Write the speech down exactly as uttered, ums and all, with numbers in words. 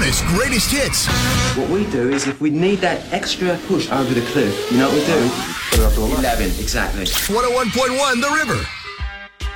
Elvis Greatest Hits. What we do is if we need that extra push over the cliff, you know what we do? Put it up to eleven, exactly. one oh one point one The River.